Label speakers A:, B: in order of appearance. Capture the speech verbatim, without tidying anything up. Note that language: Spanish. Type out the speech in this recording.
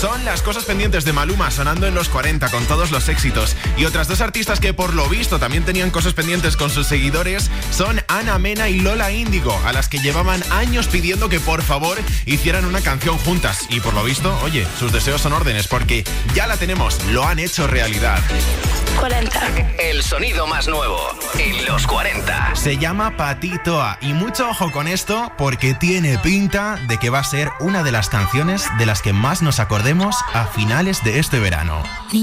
A: Son las cosas pendientes de Maluma sonando en los cuarenta con todos los éxitos. Y otras dos artistas que por lo visto también tenían cosas pendientes con sus seguidores son Ana Mena y Lola Índigo, a las que llevaban años pidiendo que por favor hicieran una canción juntas. Y por lo visto, oye, sus deseos son órdenes porque ya la tenemos, lo han hecho realidad.
B: cuarenta.
C: El sonido más nuevo en los cuarenta.
A: Se llama Patitoa y mucho ojo con esto porque tiene pinta de que va a ser una de las canciones de las que más nos acordemos a finales de este verano.